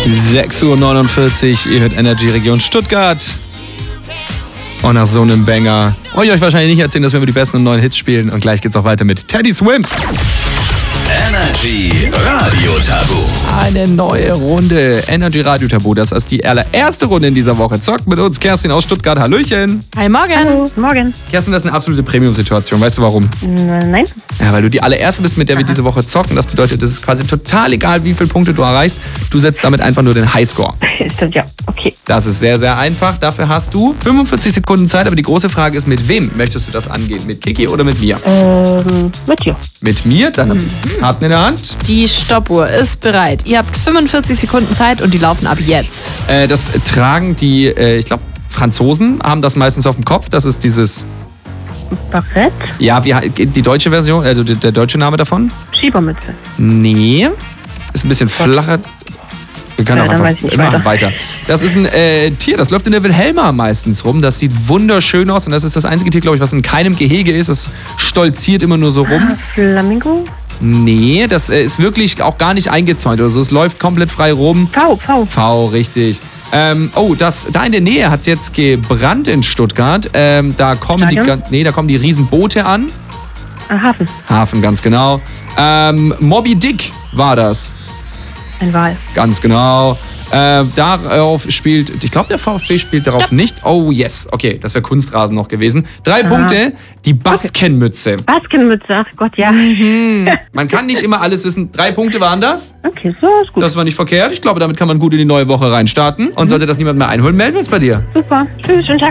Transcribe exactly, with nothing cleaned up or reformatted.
sechs Uhr neunundvierzig, ihr hört Energy Region Stuttgart. Und nach so einem Banger brauche ich euch wahrscheinlich nicht erzählen, dass wir über die besten und neuen Hits spielen. Und gleich geht's auch weiter mit Teddy Swims. Energy Radio Tabu. Eine neue Runde Energy Radio Tabu. Das ist die allererste Runde in dieser Woche. Zockt mit uns Kerstin aus Stuttgart. Hallöchen. Hi, morgen. Hallo, morgen. Kerstin, das ist eine absolute Premium-Situation. Weißt du warum? Nein. Ja, weil du die allererste bist, mit der wir diese Woche zocken. Das bedeutet, es ist quasi total egal, wie viele Punkte du erreichst. Du setzt damit einfach nur den Highscore. Stimmt, ja. Okay. Das ist sehr, sehr einfach. Dafür hast du fünfundvierzig Sekunden Zeit. Aber die große Frage ist, mit wem möchtest du das angehen? Mit Kiki oder mit mir? Ähm, mit dir. Mit mir? Dann hab ich Karten in der Hand. Die Stoppuhr ist bereit. Ihr habt fünfundvierzig Sekunden Zeit und die laufen ab jetzt. Äh, das tragen die, äh, ich glaube, Franzosen haben das meistens auf dem Kopf. Das ist dieses, Barett. ja, wie, die deutsche Version, also der, der deutsche Name davon? Schiebermütze. Nee, ist ein bisschen flacher. Wir können Ja, auch dann einfach weiß ich nicht machen weiter. Das ist ein äh, Tier, das läuft in der Wilhelma meistens rum. Das sieht wunderschön aus und das ist das einzige Tier, glaube ich, was in keinem Gehege ist. Das stolziert immer nur so rum. Ah, Flamingo. Nee, das äh, ist wirklich auch gar nicht eingezäunt oder so. Es läuft komplett frei rum. V, V. V, richtig. Ähm, oh, das, da in der Nähe hat es jetzt gebrannt in Stuttgart. Ähm, da, kommen die, Stadion? gan- nee, da kommen die Riesenboote an. Ah, Hafen. Hafen, ganz genau. Ähm, Moby Dick war das. Ein Wal. Ganz genau. Äh, darauf spielt, ich glaube, der VfB spielt darauf nicht. Oh, yes. Okay, das wäre Kunstrasen noch gewesen. Drei Ah. Punkte. Die Baskenmütze. Baskenmütze. Ach Gott, ja. Man kann nicht immer alles wissen. Drei Punkte waren das. Okay, so ist gut. Das war nicht verkehrt. Ich glaube, damit kann man gut in die neue Woche reinstarten. Und sollte das niemand mehr einholen, melden wir uns bei dir. Super. Tschüss, schönen Tag.